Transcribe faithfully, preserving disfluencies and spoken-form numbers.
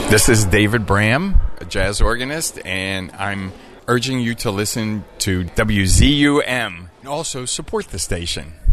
This is David Bram, a jazz organist, and I'm urging you to listen to W Z U M and also support the station.